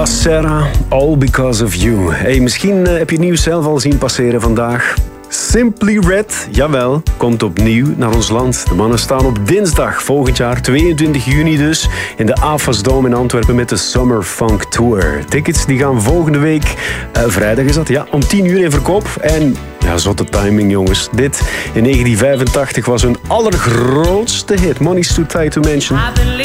Sarah, All Because of You. Hey, misschien heb je het nieuws zelf al zien passeren vandaag. Simply Red, jawel, komt opnieuw naar ons land. De mannen staan op dinsdag volgend jaar, 22 juni dus, in de AFAS Dome in Antwerpen met de Summer Funk Tour. Tickets die gaan volgende week, vrijdag is dat, ja, om 10 uur in verkoop. En ja, zotte timing jongens. Dit in 1985 was hun allergrootste hit, Money's Too Tight to Mention.